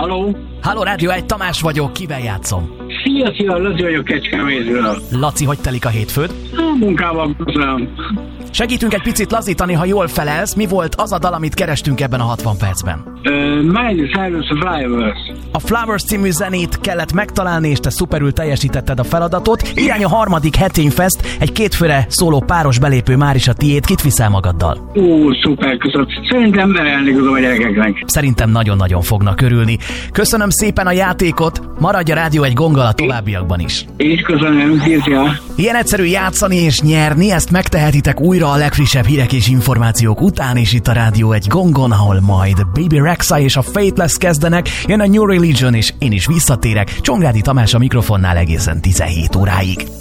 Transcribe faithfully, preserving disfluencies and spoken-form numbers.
Halló? Halló, Rádió egy, Tamás vagyok, kivel játszom? Szia, szia, Laci vagyok Kecskemétről. Laci, hogy telik a hétfőd? A munkával köszönöm. Segítünk egy picit lazítani, ha jól felelsz. Mi volt az a dal, amit kerestünk ebben a hatvan percben? Uh, Miley Cyrus a Flowers. A Flowers című zenét kellett megtalálni, és te szuperül teljesítetted a feladatot. Irány a harmadik Hetényfest, egy kétfőre szóló páros belépő már is a tiéd. Kit viszel magaddal? Ó, szuper, köszönöm. Szerintem merelni tudom a gyerekeknek. Szerintem nagyon-nagyon fognak örülni. Köszönöm szépen a játékot, maradj a Rádió egy gonggal a továbbiakban is. És köszönöm, szia. Ilyen egyszerű játszani és nyerni, ezt megtehetitek újra a legfrissebb hírek és információk után, és itt a Rádió egy gongon, ahol majd Baby Rexha és a Faithless kezdenek, jön a New Religion, és én is visszatérek. Csongrádi Tamás a mikrofonnál egészen tizenhét óráig.